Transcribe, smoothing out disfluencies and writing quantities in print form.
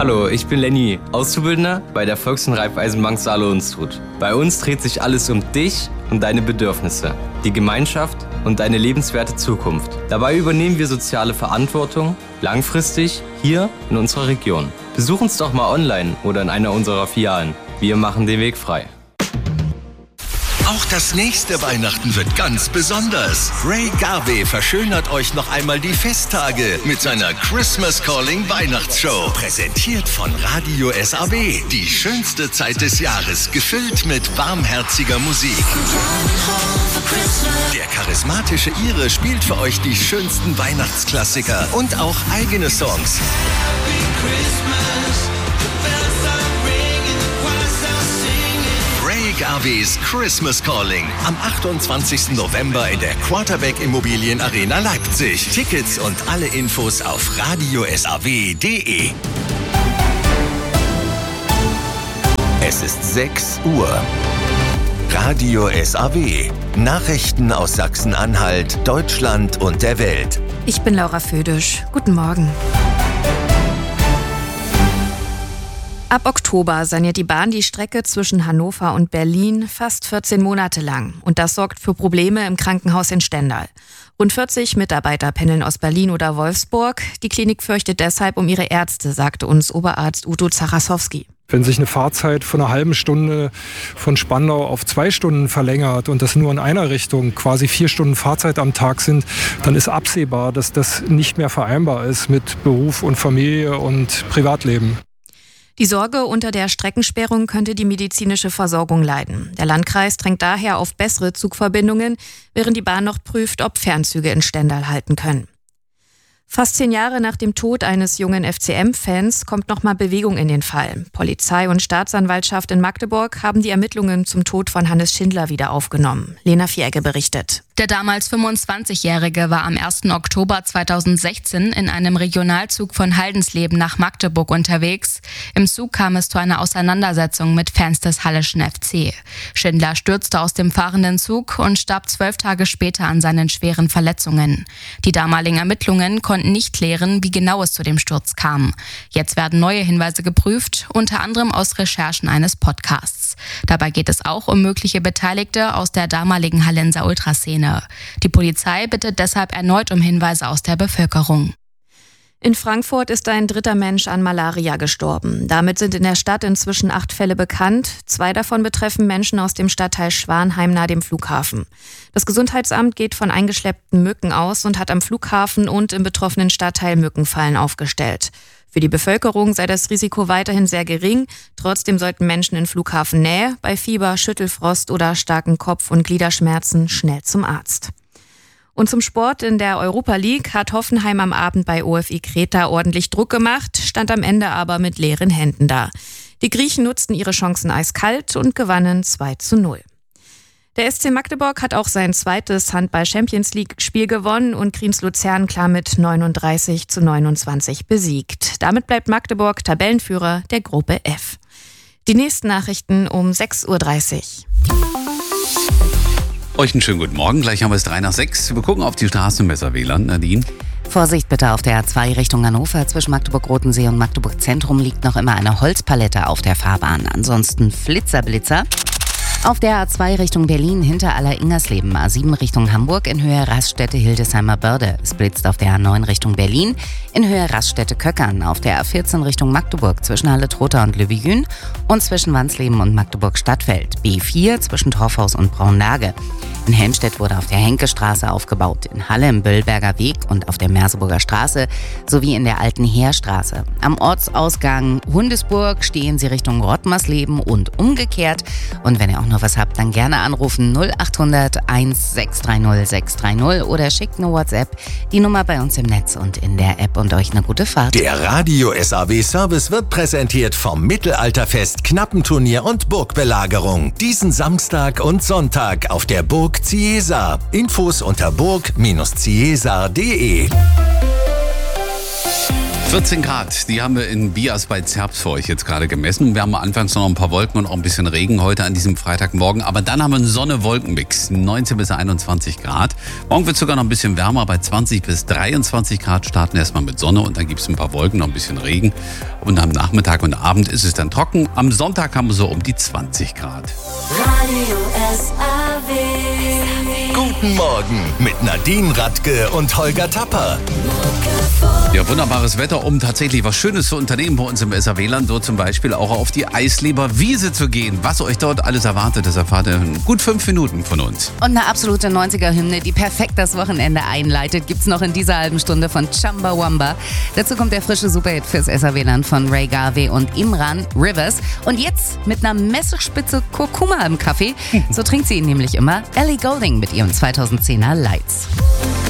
Hallo, ich bin Lenny, Auszubildender bei der Volks- und Raiffeisenbank Saale-Unstrut. Bei uns dreht sich alles um dich und deine Bedürfnisse, die Gemeinschaft und deine lebenswerte Zukunft. Dabei übernehmen wir soziale Verantwortung langfristig hier in unserer Region. Besuch uns doch mal online oder in einer unserer Filialen. Wir machen den Weg frei. Auch das nächste Weihnachten wird ganz besonders. Ray Garvey verschönert euch noch einmal die Festtage mit seiner Christmas Calling Weihnachtsshow. Präsentiert von Radio SAW. Die schönste Zeit des Jahres, gefüllt mit warmherziger Musik. Der charismatische Ire spielt für euch die schönsten Weihnachtsklassiker und auch eigene Songs. Ray Garveys Christmas Calling am 28. November in der Quarterback Immobilien Arena Leipzig. Tickets und alle Infos auf radiosaw.de. Es ist 6 Uhr. Radio SAW. Nachrichten aus Sachsen-Anhalt, Deutschland und der Welt. Ich bin Laura Födisch. Guten Morgen. Ab Oktober saniert die Bahn die Strecke zwischen Hannover und Berlin fast 14 Monate lang. Und das sorgt für Probleme im Krankenhaus in Stendal. Rund 40 Mitarbeiter pendeln aus Berlin oder Wolfsburg. Die Klinik fürchtet deshalb um ihre Ärzte, sagte uns Oberarzt Udo Zacharssowski. Wenn sich eine Fahrzeit von einer halben Stunde von Spandau auf 2 Stunden verlängert und das nur in einer Richtung, quasi 4 Stunden Fahrzeit am Tag sind, dann ist absehbar, dass das nicht mehr vereinbar ist mit Beruf und Familie und Privatleben. Die Sorge unter der Streckensperrung könnte die medizinische Versorgung leiden. Der Landkreis drängt daher auf bessere Zugverbindungen, während die Bahn noch prüft, ob Fernzüge in Stendal halten können. Fast 10 Jahre nach dem Tod eines jungen FCM-Fans kommt nochmal Bewegung in den Fall. Polizei und Staatsanwaltschaft in Magdeburg haben die Ermittlungen zum Tod von Hannes Schindler wieder aufgenommen. Lena Vieregge berichtet. Der damals 25-Jährige war am 1. Oktober 2016 in einem Regionalzug von Haldensleben nach Magdeburg unterwegs. Im Zug kam es zu einer Auseinandersetzung mit Fans des Halleschen FC. Schindler stürzte aus dem fahrenden Zug und starb 12 Tage später an seinen schweren Verletzungen. Die damaligen Ermittlungen konnten nicht klären, wie genau es zu dem Sturz kam. Jetzt werden neue Hinweise geprüft, unter anderem aus Recherchen eines Podcasts. Dabei geht es auch um mögliche Beteiligte aus der damaligen Hallenser Ultraszene. Die Polizei bittet deshalb erneut um Hinweise aus der Bevölkerung. In Frankfurt ist ein 3. Mensch an Malaria gestorben. Damit sind in der Stadt inzwischen 8 Fälle bekannt. 2 davon betreffen Menschen aus dem Stadtteil Schwanheim nahe dem Flughafen. Das Gesundheitsamt geht von eingeschleppten Mücken aus und hat am Flughafen und im betroffenen Stadtteil Mückenfallen aufgestellt. Für die Bevölkerung sei das Risiko weiterhin sehr gering. Trotzdem sollten Menschen in Flughafennähe bei Fieber, Schüttelfrost oder starken Kopf- und Gliederschmerzen schnell zum Arzt. Und zum Sport in der Europa League hat Hoffenheim am Abend bei OFI Kreta ordentlich Druck gemacht, stand am Ende aber mit leeren Händen da. Die Griechen nutzten ihre Chancen eiskalt und gewannen 2:0. Der SC Magdeburg hat auch sein zweites Handball-Champions-League-Spiel gewonnen und Kriens Luzern klar mit 39:29 besiegt. Damit bleibt Magdeburg Tabellenführer der Gruppe F. Die nächsten Nachrichten um 6:30 Uhr. Euch einen schönen guten Morgen. Gleich haben wir es 3:06. Wir gucken auf die Straßenmesser WLAN. Nadine? Vorsicht bitte auf der A2 Richtung Hannover. Zwischen Magdeburg-Rotensee und Magdeburg-Zentrum liegt noch immer eine Holzpalette auf der Fahrbahn. Ansonsten Flitzer-Blitzer. Auf der A2 Richtung Berlin hinter Aller-Ingersleben, A7 Richtung Hamburg in Höhe Raststätte-Hildesheimer Börde. Es blitzt auf der A9 Richtung Berlin in Höhe Raststätte-Köckern. Auf der A14 Richtung Magdeburg zwischen Halle-Trotha und Löwejün und zwischen Wansleben und Magdeburg-Stadtfeld. B4 zwischen Torfhaus und Braunlage. In Helmstedt wurde auf der Henkestraße aufgebaut, in Halle im Böllberger Weg und auf der Merseburger Straße sowie in der Alten Heerstraße. Am Ortsausgang Hundesburg stehen Sie Richtung Rottmarsleben und umgekehrt. Und wenn ihr auch noch was habt, dann gerne anrufen 0800 1630 630 oder schickt eine WhatsApp, die Nummer bei uns im Netz und in der App und euch eine gute Fahrt. Der Radio SAW Service wird präsentiert vom Mittelalterfest, Knappenturnier und Burgbelagerung. Diesen Samstag und Sonntag auf der Burg Ciesa. Infos unter burg-ciesa.de. 14 Grad, die haben wir in Bias bei Zerbst für euch jetzt gerade gemessen. Wir haben anfangs noch ein paar Wolken und auch ein bisschen Regen heute an diesem Freitagmorgen. Aber dann haben wir einen Sonne-Wolken-Mix, 19 bis 21 Grad. Morgen wird es sogar noch ein bisschen wärmer, bei 20 bis 23 Grad starten erstmal mit Sonne und dann gibt es ein paar Wolken, noch ein bisschen Regen. Und am Nachmittag und Abend ist es dann trocken. Am Sonntag haben wir so um die 20 Grad. Radio SAW. Guten Morgen mit Nadine Radke und Holger Tapper. Ja, wunderbares Wetter, um tatsächlich was Schönes zu unternehmen bei uns im SAW-Land. So zum Beispiel auch auf die Eisleber Wiese zu gehen. Was euch dort alles erwartet, das erfahrt ihr in gut 5 Minuten von uns. Und eine absolute 90er-Hymne, die perfekt das Wochenende einleitet, gibt's noch in dieser halben Stunde von Chumbawamba. Dazu kommt der frische Superhit fürs SAW-Land von Ray Garvey und Imran, Rivers. Und jetzt mit einer Messerspitze Kurkuma im Kaffee. So trinkt sie ihn nämlich immer. Ellie Goulding mit ihrem 2010er Lights.